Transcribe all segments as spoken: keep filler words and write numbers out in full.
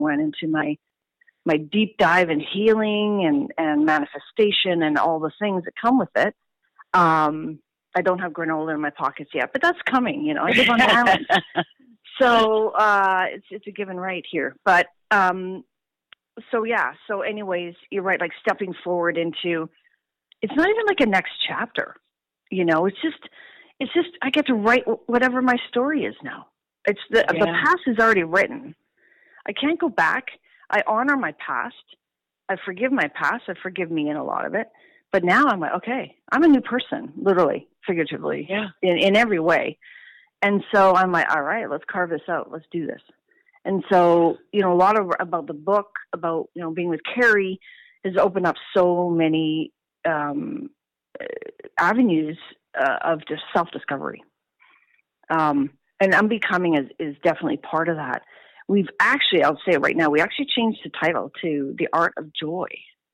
went into my my deep dive in healing and, and manifestation and all the things that come with it. Um, I don't have granola in my pockets yet, but that's coming. You know, I live on an island. So uh, it's it's a given right here. But um, so, yeah. So anyways, you're right, like stepping forward into, it's not even like a next chapter. You know, it's just, it's just, I get to write whatever my story is now. It's the, yeah. the past is already written. I can't go back. I honor my past. I forgive my past. I forgive me in a lot of it. But now I'm like, okay, I'm a new person, literally, figuratively, yeah. in, in every way. And so I'm like, all right, let's carve this out. Let's do this. And so, you know, a lot of about the book, about, you know, being with Carrie has opened up so many um, avenues uh, of just self-discovery. Um, and Unbecoming is, is definitely part of that. We've actually, I'll say it right now, we actually changed the title to The Art of Joy.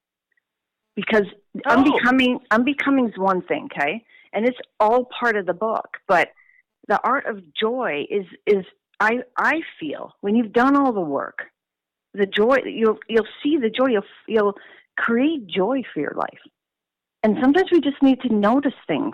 Because oh. Unbecoming, Unbecoming is one thing, okay? And it's all part of the book. But the art of joy is, is I I feel, when you've done all the work, the joy, you'll you'll see the joy, you'll, you'll create joy for your life. And sometimes we just need to notice things,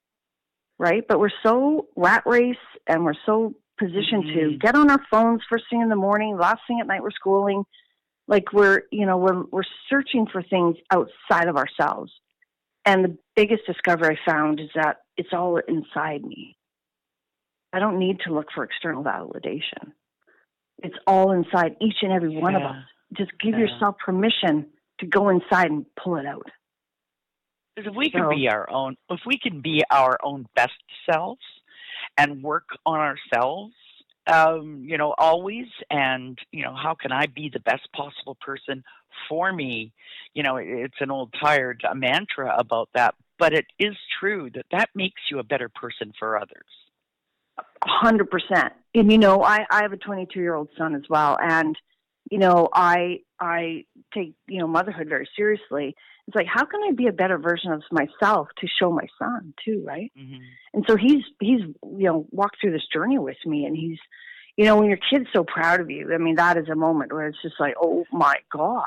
right? But we're so rat race and we're so positioned mm-hmm. to get on our phones first thing in the morning, last thing at night we're scrolling. Like we're, you know, we're we're searching for things outside of ourselves. And the biggest discovery I found is that it's all inside me. I don't need to look for external validation. It's all inside each and every one yeah. of us. Just give yeah. yourself permission to go inside and pull it out. Because if we can so, be our own, if we can be our own best selves and work on ourselves, um, you know, always, and, you know, how can I be the best possible person for me? You know, it's an old tired uh, mantra about that, but it is true that that makes you a better person for others. A hundred percent. And, you know, I, I have a twenty-two year old son as well. And, you know, I, I take, you know, motherhood very seriously. It's like, how can I be a better version of myself to show my son too, right? Mm-hmm. And so he's, he's, you know, walked through this journey with me, and he's, you know, when your kid's so proud of you, I mean, that is a moment where it's just like, oh my God.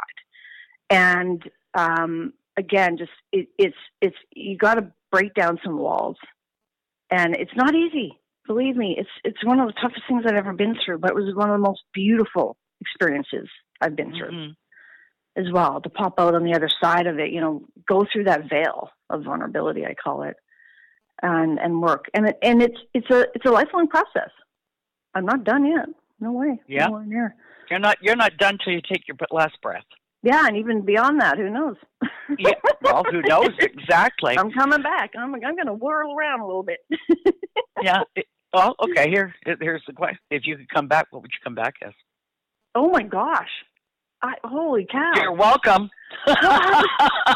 And, um, again, just, it, it's, it's, you got to break down some walls, and it's not easy. Believe me, it's, it's one of the toughest things I've ever been through, but it was one of the most beautiful experiences I've been through. Mm-hmm. As well, to pop out on the other side of it, you know, go through that veil of vulnerability, I call it, and and work. And it, and it's it's a it's a lifelong process. I'm not done yet. No way. Yeah. No near. You're not you're not done till you take your last breath. Yeah, and even beyond that, who knows? Yeah. Well, who knows exactly? I'm coming back. I'm I'm going to whirl around a little bit. Yeah. It, well, okay. Here here's the question: if you could come back, what would you come back as? Oh my gosh. I, holy cow. You're welcome. I'm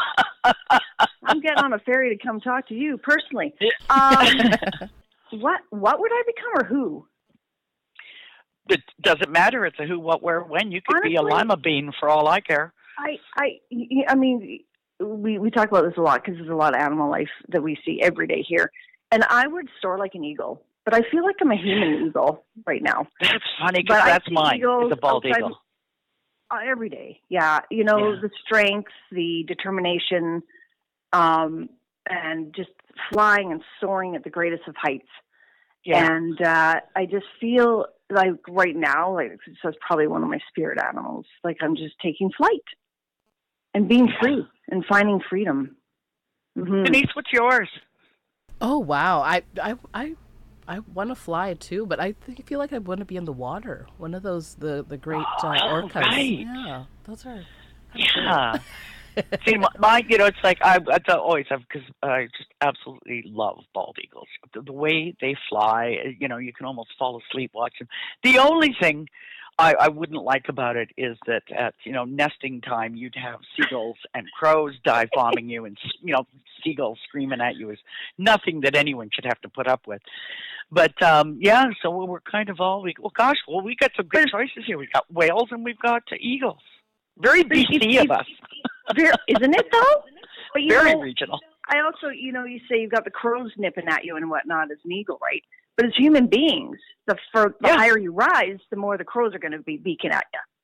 getting on a ferry to come talk to you personally. Um, what what would I become, or who? It doesn't matter. It's a who, what, where, when. You could Honestly, be a lima bean for all I care. I, I, I mean, we, we talk about this a lot because there's a lot of animal life that we see every day here. And I would soar like an eagle, but I feel like I'm a human eagle right now. That's funny because that's mine. It's a bald outside, eagle. Uh, every day, yeah. You know, yeah. the strength, the determination, um, and just flying and soaring at the greatest of heights. Yeah. And uh, I just feel like right now, like so it's probably one of my spirit animals. Like I'm just taking flight and being yeah. free and finding freedom. Mm-hmm. Denise, what's yours? Oh wow, I I I. I want to fly too, but I think, feel like I want to be in the water. One of those, the the great uh, oh, orcas. Right. Yeah, those are. Yeah. See, my, you know, it's like I, I always have, because I just absolutely love bald eagles. The, the way they fly, you know, you can almost fall asleep watching. The only thing I, I wouldn't like about it is that at, you know, nesting time, you'd have seagulls and crows dive bombing you, and, you know, seagulls screaming at you is nothing that anyone should have to put up with. But, um, yeah, so we're kind of all, we, well, gosh, well, we got some good choices here. We've got whales and we've got uh, eagles. Very B C of us. Very, isn't it, though? But, you Very know, regional. I also, you know, you say you've got the crows nipping at you and whatnot as an eagle, right? But as human beings, the, for, the yeah. higher you rise, the more the crows are going to be beaking at you.